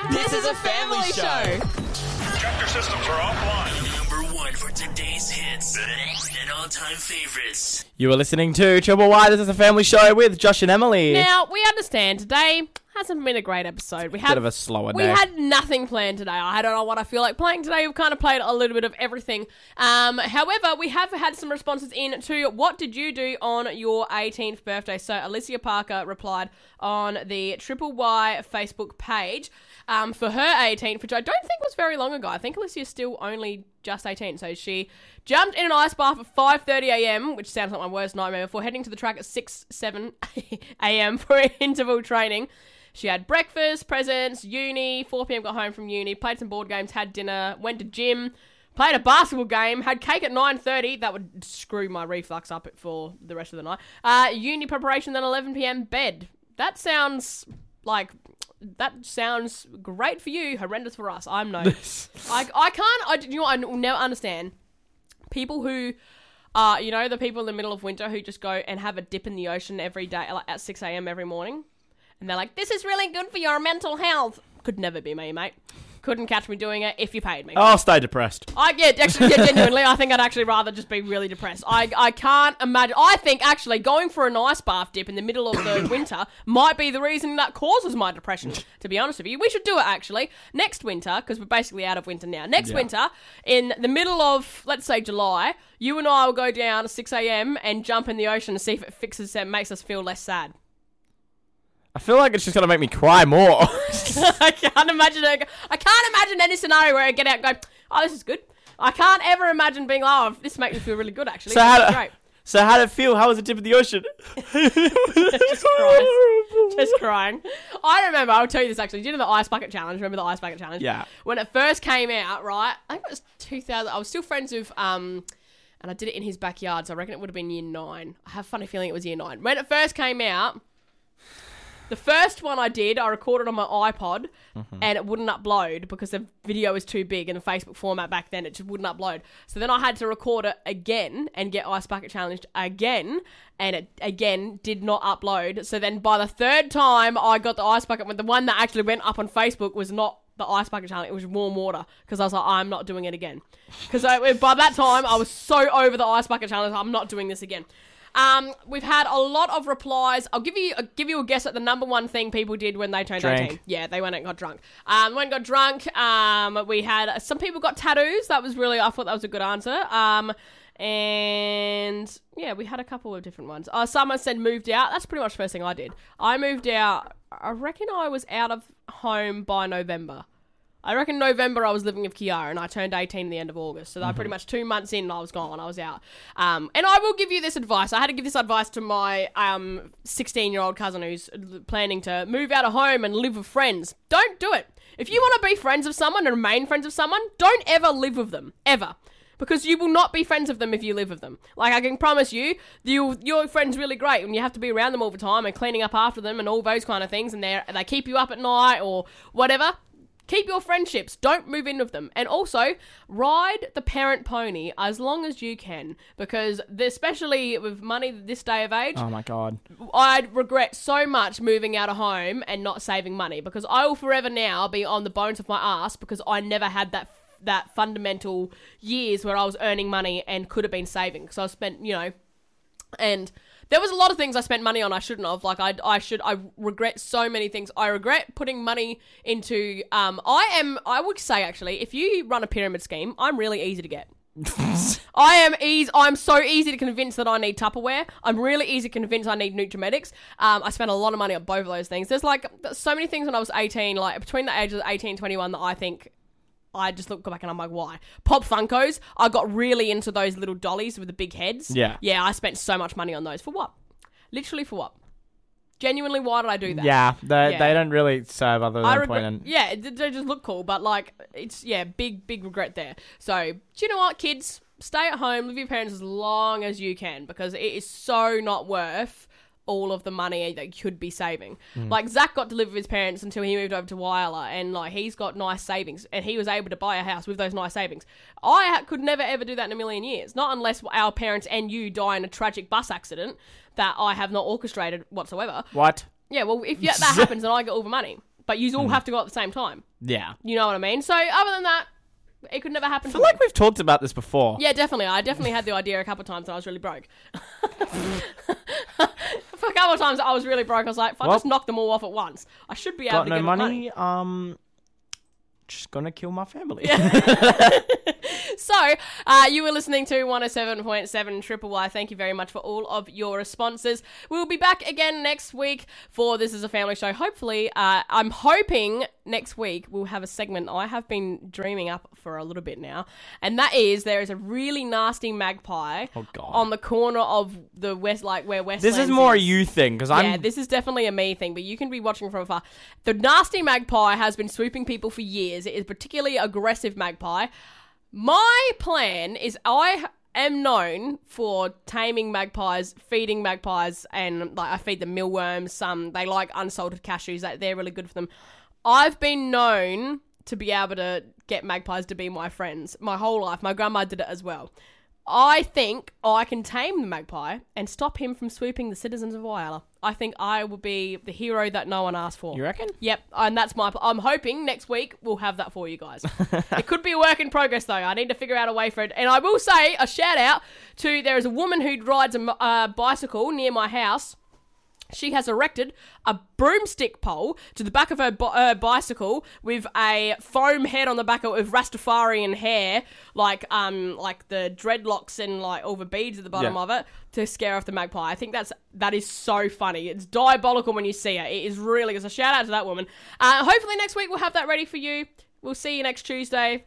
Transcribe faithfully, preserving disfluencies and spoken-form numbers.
This is a family show. Tractor systems are offline. Number one for today's hits and all-time favorites. You are listening to Triple Y. This is a family show with Josh and Emily. Now, we understand today hasn't been a great episode. We had Bit of a slower We day. had nothing planned today. I don't know what I feel like playing today. We've kind of played a little bit of everything. Um, however, we have had some responses in to what did you do on your eighteenth birthday. So Alicia Parker replied on the Triple Y Facebook page um, for her eighteenth, which I don't think was very long ago. I think Alicia's still only just eighteen. So she jumped in an ice bath at five thirty a.m., which sounds like my worst nightmare, before heading to the track at six, seven a.m. for interval training. She had breakfast, presents, uni, four p.m. got home from uni, played some board games, had dinner, went to gym, played a basketball game, had cake at nine thirty. That would screw my reflux up for the rest of the night. Uh, uni preparation, then eleven p.m. bed. That sounds like... That sounds great for you, horrendous for us. I'm no... I, I can't... I, you know what I never understand? People who... Uh, you know, the people in the middle of winter who just go and have a dip in the ocean every day, like at six a.m. every morning. And they're like, this is really good for your mental health. Could never be me, mate. Couldn't catch me doing it if you paid me. I'll stay depressed. I yeah, actually, yeah, genuinely, I think I'd actually rather just be really depressed. I I can't imagine. I think actually going for an ice bath dip in the middle of the winter might be the reason that causes my depression. To be honest with you, we should do it actually next winter because we're basically out of winter now. Next Yeah. winter, in the middle of let's say July, you and I will go down at six a.m. and jump in the ocean to see if it fixes and makes us feel less sad. I feel like it's just going to make me cry more. I can't imagine it. I can't imagine any scenario where I get out and go, oh, this is good. I can't ever imagine being like, oh, this makes me feel really good, actually. So This how is do- great. So how did it feel? How was the tip of the ocean? Just crying. Just crying. I remember, I'll tell you this actually. Do you know the Ice Bucket Challenge? Remember the Ice Bucket Challenge? Yeah. When it first came out, right? I think it was two thousand. I was still friends with, um, and I did it in his backyard, so I reckon it would have been year nine. I have a funny feeling it was year nine. When it first came out, the first one I did, I recorded on my iPod, mm-hmm. and it wouldn't upload because the video was too big in the Facebook format back then. It just wouldn't upload. So then I had to record it again and get Ice Bucket Challenged again, and it again did not upload. So then by the third time I got the Ice Bucket, when the one that actually went up on Facebook was not the Ice Bucket Challenge, it was warm water, because I was like, I'm not doing it again. Because by that time I was so over the Ice Bucket Challenge, I'm not doing this again. Um, we've had a lot of replies. I'll give you I'll give you a guess at the number one thing people did when they turned Drank. eighteen. Yeah, they went and got drunk. Um, went and got drunk. Um, we had some people got tattoos. That was really I thought that was a good answer. Um, and yeah, we had a couple of different ones. Uh, someone said moved out. That's pretty much the first thing I did. I moved out. I reckon I was out of home by November. I reckon November I was living with Kiara and I turned eighteen at the end of August. So that mm-hmm. pretty much two months in I was gone. I was out. Um, and I will give you this advice. I had to give this advice to my um sixteen-year-old cousin who's planning to move out of home and live with friends. Don't do it. If you want to be friends with someone and remain friends with someone, don't ever live with them. Ever. Because you will not be friends with them if you live with them. Like, I can promise you, you your friend's really great and you have to be around them all the time and cleaning up after them and all those kind of things, and they they keep you up at night or whatever. Keep your friendships. Don't move in with them. And also, ride the parent pony as long as you can. Because, especially with money this day of age... Oh, my God. I'd regret so much moving out of home and not saving money. Because I will forever now be on the bones of my ass because I never had that that fundamental years where I was earning money and could have been saving. Because I spent, you know... And... There was a lot of things I spent money on I shouldn't have. Like, I I should, I regret so many things. I regret putting money into, um, I am, I would say actually, if you run a pyramid scheme, I'm really easy to get. I am easy, I'm so easy to convince that I need Tupperware. I'm really easy to convince I need Nutrimedics. Um, I spent a lot of money on both of those things. There's like, so many things when I was eighteen, like between the ages of eighteen and twenty-one that I think, I just look back and I'm like, why? Pop Funkos, I got really into those little dollies with the big heads. Yeah. Yeah, I spent so much money on those. For what? Literally for what? Genuinely, why did I do that? Yeah, they Yeah. they don't really serve other I than regret, point in. yeah, they they just look cool, but like, it's, yeah, big, big regret there. So, do you know what, kids? Stay at home, live with your parents as long as you can, because it is so not worth all of the money that you could be saving. Mm. Like, Zach got to live with his parents until he moved over to Wyala, and like, he's got nice savings, and he was able to buy a house with those nice savings. I ha- could never ever do that in a million years, not unless our parents and you die in a tragic bus accident that I have not orchestrated whatsoever. What? Yeah, well, if yeah, that happens, then I get all the money. but you all have to go at the same time. Yeah. You know what I mean? So other than that, it could never happen. I feel like we've talked about this before. Yeah, definitely. I definitely had the idea a couple of times and I was really broke. For a couple of times I was really broke. I was like, if I Well, just knock them all off at once, I should be able Got to no get money? Um, just gonna kill my family. So, uh, you were listening to one oh seven point seven Triple Y. Thank you very much for all of your responses. We'll be back again next week for This Is a Family Show. Hopefully, uh, I'm hoping next week we'll have a segment I have been dreaming up for a little bit now, and that is there is a really nasty magpie Oh, God. on the corner of the west, like where Westlands This is more a is. you thing, because I'm... Yeah, this is definitely a me thing, but you can be watching from afar. The nasty magpie has been swooping people for years. It is a particularly aggressive magpie. My plan is I am known for taming magpies, feeding magpies, and like I feed them mealworms. Some they like unsalted cashews. That they're really good for them. I've been known to be able to get magpies to be my friends my whole life. My grandma did it as well. I think I can tame the magpie and stop him from swooping the citizens of Whyalla. I think I will be the hero that no one asked for. You reckon? Yep, and that's my... I'm hoping next week we'll have that for you guys. It could be a work in progress, though. I need to figure out a way for it. And I will say a shout-out to... There is a woman who rides a uh, bicycle near my house. She has erected a broomstick pole to the back of her bi- uh, bicycle with a foam head on the back of it with Rastafarian hair, like um like the dreadlocks and like all the beads at the bottom Yeah. of it to scare off the magpie. I think that's that is so funny. It's diabolical when you see it. It is really good. So shout out to that woman. Uh, hopefully next week we'll have that ready for you. We'll see you next Tuesday.